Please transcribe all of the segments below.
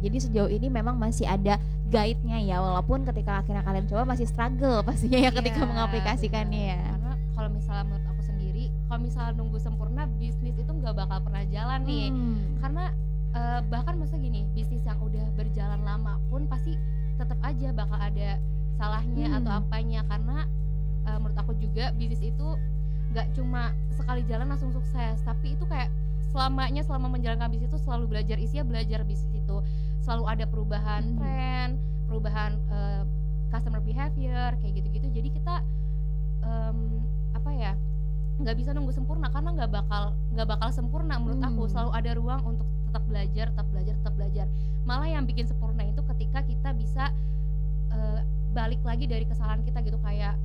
Jadi sejauh ini memang masih ada guide-nya ya, walaupun ketika akhirnya kalian coba masih struggle pastinya ya ketika Iya, mengaplikasikannya bener. ya. Karena kalau misalnya menurut aku sendiri, kalau misalnya nunggu sempurna bisnis itu nggak bakal pernah jalan nih. Karena bahkan masa gini, bisnis yang udah berjalan lama pun pasti tetap aja bakal ada salahnya atau apanya. Karena menurut aku juga bisnis itu nggak cuma sekali jalan langsung sukses, tapi itu kayak selama menjalankan bisnis itu selalu belajar, isinya belajar bisnis itu selalu ada perubahan tren, perubahan customer behavior kayak gitu-gitu. Jadi kita apa ya, nggak bisa nunggu sempurna karena nggak bakal sempurna menurut aku. Selalu ada ruang untuk tetap belajar. Malah yang bikin sempurna itu ketika kita bisa balik lagi dari kesalahan kita gitu, kayak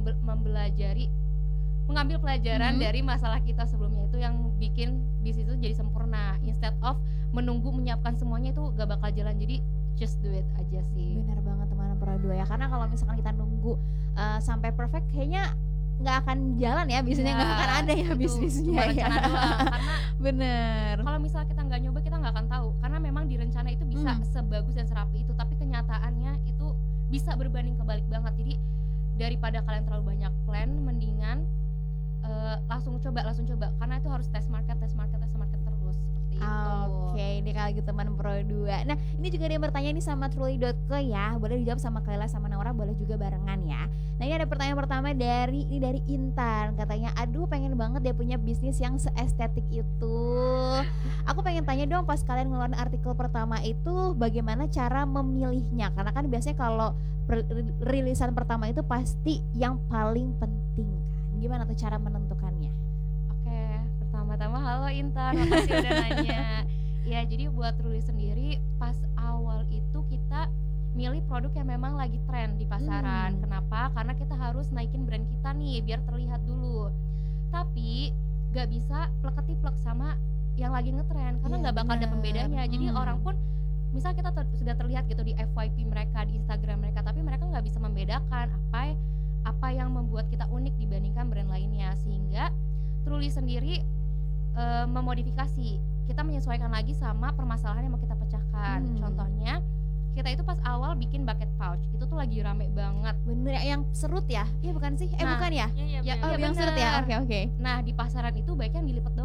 mengambil pelajaran dari masalah kita sebelumnya, itu yang bikin bisnis itu jadi sempurna. Instead of menunggu menyiapkan semuanya, itu gak bakal jalan. Jadi just do it aja sih. Benar banget teman-teman Pro 2 ya, karena kalau misalkan kita nunggu sampai perfect kayaknya nggak akan jalan ya, bisnisnya nggak akan ada ya bisnisnya cuma ya. rencana doang. Karena bener, kalau misalnya kita nggak nyoba, kita nggak akan tahu. Karena memang di rencana itu bisa sebagus dan serapi itu, tapi kenyataannya itu bisa berbanding kebalik banget. Jadi daripada kalian terlalu banyak plan, mendingan langsung coba, karena itu harus test market terus seperti itu. Oke, ini kalau gitu teman Pro 2. Nah, ini juga ada yang bertanya nih sama Truly.co ya. Boleh dijawab sama Kaila sama Naura, boleh juga barengan ya. Nah, ini ada pertanyaan pertama dari Intan. Katanya, aduh pengen banget dia punya bisnis yang seestetik itu. Aku pengen tanya dong, pas kalian ngeluarin artikel pertama itu bagaimana cara memilihnya? Karena kan biasanya kalau rilisan pertama itu pasti yang paling penting kan. Gimana tuh cara menentukannya? Oke, pertama-tama halo Intan, makasih udah nanya. Ya, jadi buat Truly sendiri pas awal itu kita milih produk yang memang lagi tren di pasaran. Kenapa? Karena kita harus naikin brand kita nih biar terlihat dulu. Tapi gak bisa plek-ketiplek sama yang lagi ngetren, karena gak bakal ada pembedanya. Jadi orang pun misal kita sudah terlihat gitu di FYP mereka, di Instagram mereka, tapi mereka gak bisa membedakan apa yang membuat kita unik dibandingkan brand lainnya. Sehingga Truly sendiri memodifikasi, kita menyesuaikan lagi sama permasalahan yang mau kita pecahkan. Contohnya kita itu pas awal bikin bucket pouch, itu tuh lagi rame banget. Bener ya, yang serut ya? Iya bukan sih? Nah, bukan ya? Iya, yang serut ya? Oke. Nah, di pasaran itu baiknya dilipat